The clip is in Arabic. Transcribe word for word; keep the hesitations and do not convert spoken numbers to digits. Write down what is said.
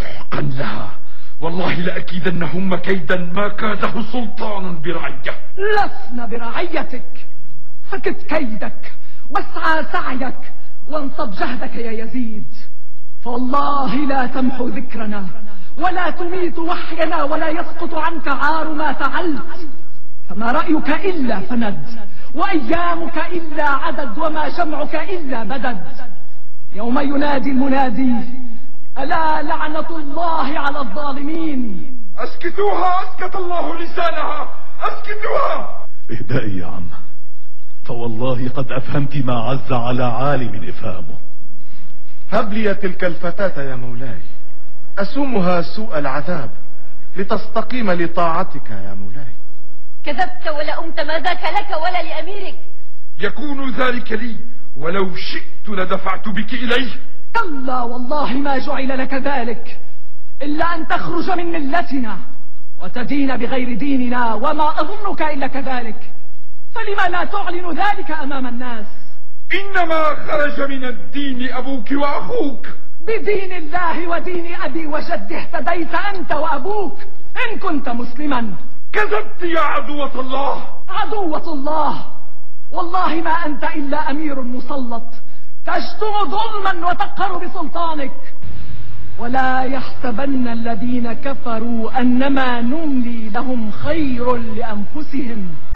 سحقا لها، والله لأكيدنهم كيدا ما كاده سلطان برعية. لسنا برعيتك، فكت كيدك واسعى سعيك وانصب جهدك يا يزيد، فوالله لا تمحو ذكرنا ولا تميت وحينا ولا يسقط عنك عار ما فعلت. فما رأيك إلا فند، وأيامك إلا عدد، وما شمعك إلا بدد. يوم ينادي المنادي ألا لعنة الله على الظالمين. أسكتوها، أسكت الله لسانها، أسكتوها. اهدئي يا عم، فوالله قد أفهمت ما عز على عالم إفهامه. هب لي تلك الفتاة يا مولاي، أسومها سوء العذاب لتستقيم لطاعتك يا مولاي. كذبت ولا أمت، ما ذاك لك ولا لأميرك. يكون ذلك لي، ولو شئت لدفعت بك إليه. كلا والله ما جعل لك ذلك إلا أن تخرج من ملتنا وتدين بغير ديننا، وما أظنك إلا كذلك، فلما لا تعلن ذلك أمام الناس؟ إنما خرج من الدين أبوك وأخوك. بدين الله ودين أبي وجدي اهتديت أنت وأبوك إن كنت مسلما. كذبت يا عدوة الله. عدوة الله؟ والله ما أنت إلا أمير مسلط تشتم ظلما وتقهر بسلطانك. ولا يحسبن الذين كفروا أنما نملي لهم خير لأنفسهم.